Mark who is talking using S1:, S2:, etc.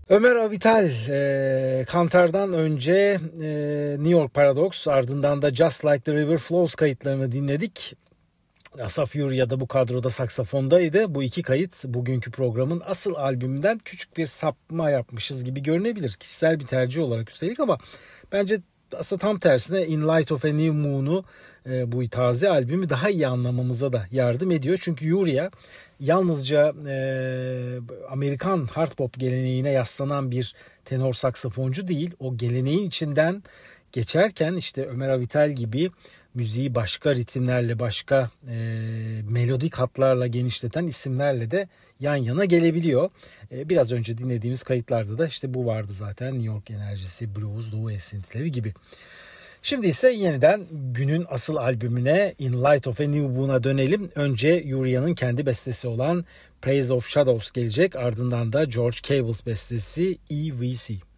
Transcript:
S1: Ömer Avital, Kantar'dan önce New York Paradox, ardından da Just Like the River Flows kayıtlarını dinledik. Asaf Yuriya da bu kadroda saksafondaydı. Bu iki kayıt bugünkü programın asıl albümünden küçük bir sapma yapmışız gibi görünebilir. Kişisel bir tercih olarak üstelik ama bence aslında tam tersine In Light of a New Moon'u, bu taze albümü daha iyi anlamamıza da yardım ediyor. Çünkü Yuriya yalnızca Amerikan hard pop geleneğine yaslanan bir tenor saksafoncu değil. O geleneğin içinden geçerken işte Ömer Avital gibi müziği başka ritimlerle, başka melodik hatlarla genişleten isimlerle de yan yana gelebiliyor. Biraz önce dinlediğimiz kayıtlarda da işte bu vardı zaten. New York enerjisi, blues, doğu esintileri gibi. Şimdi ise yeniden günün asıl albümüne In Light of a New Moon'a dönelim. Önce Yuriya'nın kendi bestesi olan Praise of Shadows gelecek. Ardından da George Cable's bestesi EVC.